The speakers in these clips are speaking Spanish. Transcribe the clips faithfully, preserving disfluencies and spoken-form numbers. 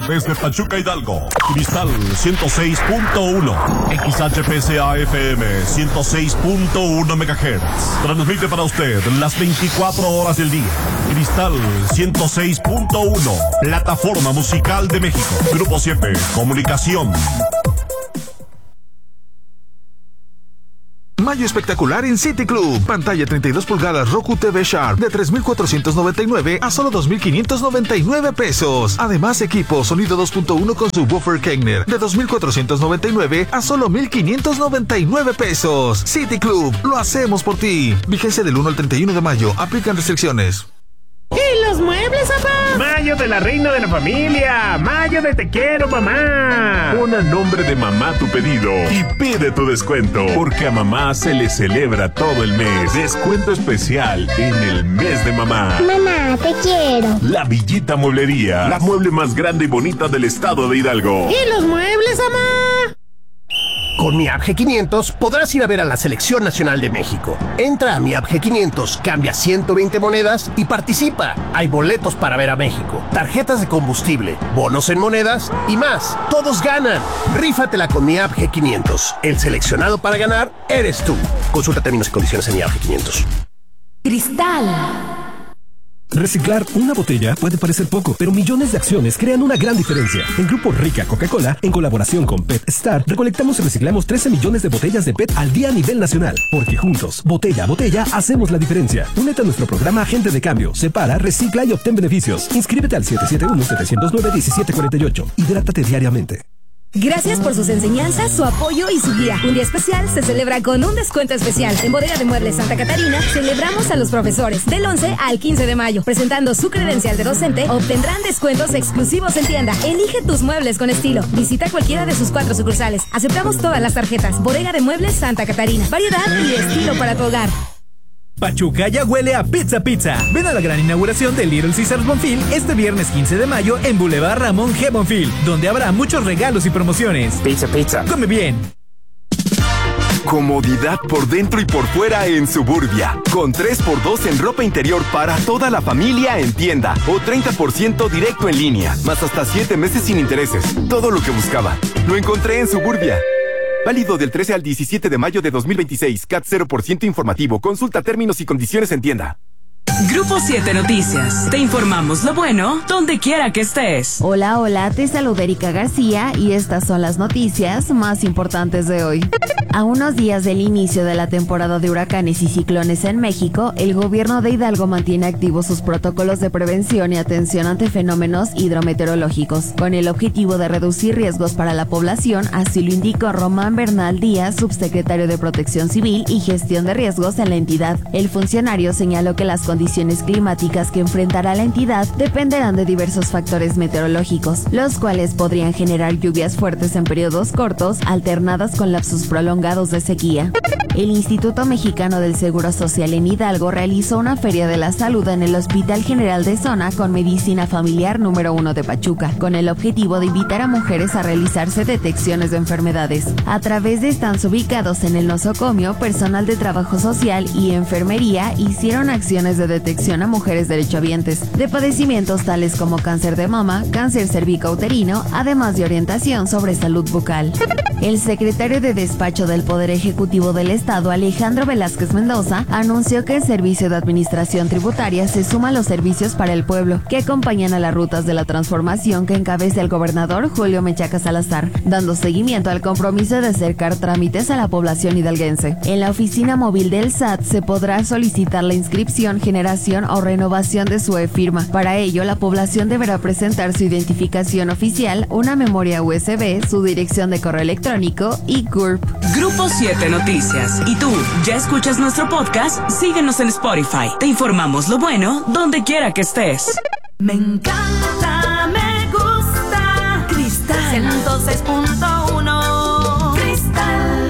desde Pachuca, Hidalgo. Cristal ciento seis punto uno. X H P C A F M ciento seis punto uno megahertz. Transmite para usted las veinticuatro horas del día. Cristal ciento seis punto uno. Plataforma musical de México. Grupo siete. Comunicación. Mayo espectacular en City Club. Pantalla treinta y dos pulgadas Roku T V Sharp de tres mil cuatrocientos noventa y nueve a solo dos mil quinientos noventa y nueve pesos. Además, equipo sonido dos punto uno con subwoofer Kegner de dos mil cuatrocientos noventa y nueve a solo mil quinientos noventa y nueve pesos. City Club, lo hacemos por ti. Vigencia del uno al treinta y uno de mayo. Aplican restricciones. ¿Y los muebles, papá? Mayo de la reina de la familia. Mayo de te quiero, mamá. Pon a nombre de mamá tu pedido y pide tu descuento, porque a mamá se le celebra todo el mes. Descuento especial en el mes de mamá. Mamá, te quiero. La Villita Mueblería, la mueble más grande y bonita del estado de Hidalgo. ¿Y los muebles, mamá? Con mi A B G quinientos podrás ir a ver a la Selección Nacional de México. Entra a mi A B G quinientos, cambia ciento veinte monedas y participa. Hay boletos para ver a México, tarjetas de combustible, bonos en monedas y más. Todos ganan. Rífatela con mi A B G quinientos. El seleccionado para ganar eres tú. Consulta términos y condiciones en mi A B G quinientos. Cristal. Reciclar una botella puede parecer poco, pero millones de acciones crean una gran diferencia. En Grupo Rica Coca-Cola, en colaboración con Pet Star, recolectamos y reciclamos trece millones de botellas de P E T al día a nivel nacional. Porque juntos, botella a botella, hacemos la diferencia. Únete a nuestro programa Agente de Cambio. Separa, recicla y obtén beneficios. Inscríbete al siete siete uno, siete cero nueve, uno siete cuatro ocho. Hidrátate diariamente. Gracias por sus enseñanzas, su apoyo y su guía. Un día especial se celebra con un descuento especial. En Bodega de Muebles Santa Catarina celebramos a los profesores. Del once al quince de mayo. Presentando su credencial de docente, obtendrán descuentos exclusivos en tienda. Elige tus muebles con estilo. Visita cualquiera de sus cuatro sucursales. Aceptamos todas las tarjetas. Bodega de Muebles Santa Catarina. Variedad y estilo para tu hogar. Pachuca ya huele a pizza pizza. Ven a la gran inauguración de Little Caesars Bonfil este viernes quince de mayo en Boulevard Ramón G. Bonfil, donde habrá muchos regalos y promociones. Pizza pizza. Come bien. Comodidad por dentro y por fuera en Suburbia. Con tres por dos en ropa interior para toda la familia en tienda. O treinta por ciento directo en línea. Más hasta siete meses sin intereses. Todo lo que buscaba. Lo encontré en Suburbia. Válido del trece al diecisiete de mayo de dos mil veintiséis. C A T cero por ciento informativo. Consulta términos y condiciones en tienda. Grupo siete Noticias. Te informamos lo bueno donde quiera que estés. Hola, hola, te saluda Erika García y estas son las noticias más importantes de hoy. A unos días del inicio de la temporada de huracanes y ciclones en México, el gobierno de Hidalgo mantiene activos sus protocolos de prevención y atención ante fenómenos hidrometeorológicos, con el objetivo de reducir riesgos para la población, así lo indicó Román Bernal Díaz, subsecretario de Protección Civil y Gestión de Riesgos en la entidad. El funcionario señaló que las condiciones climáticas que enfrentará la entidad dependerán de diversos factores meteorológicos, los cuales podrían generar lluvias fuertes en periodos cortos, alternadas con lapsos prolongados de sequía. El Instituto Mexicano del Seguro Social en Hidalgo realizó una feria de la salud en el Hospital General de Zona con Medicina Familiar número uno de Pachuca, con el objetivo de invitar a mujeres a realizarse detecciones de enfermedades. A través de stands ubicados en el nosocomio, personal de trabajo social y enfermería hicieron acciones de detección a mujeres derechohabientes de padecimientos tales como cáncer de mama, cáncer cervicouterino, además de orientación sobre salud bucal. El secretario de Despacho del Poder Ejecutivo del Estado, Alejandro Velázquez Mendoza, anunció que el Servicio de Administración Tributaria se suma a los servicios para el pueblo que acompañan a las rutas de la transformación que encabeza el gobernador Julio Menchaca Salazar, dando seguimiento al compromiso de acercar trámites a la población hidalguense. En la oficina móvil del S A T se podrá solicitar la inscripción, generación o renovación de su e-firma. Para ello, la población deberá presentar su identificación oficial, una memoria U S B, su dirección de correo electrónico y C U R P. Grupo siete Noticias. ¿Y tú, ya escuchas nuestro podcast? Síguenos en Spotify. Te informamos lo bueno donde quiera que estés. Me encanta, me gusta. Cristal ciento seis punto uno. Cristal.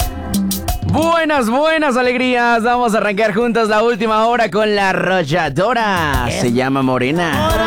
Buenas, buenas alegrías. Vamos a arrancar juntas la última hora con la arrolladora. Se llama Morena.